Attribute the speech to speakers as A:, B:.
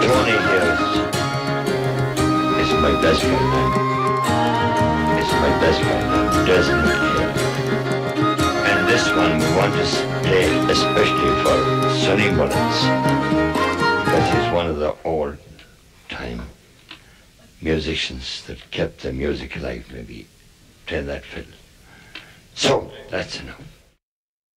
A: Tony Hills is my best friend. It's my best friend, Desmond Hill. And this one we want to play especially for Sonny Mullins, because he's one of the old-time musicians that kept the music alive, maybe, playing that fiddle. So, that's enough.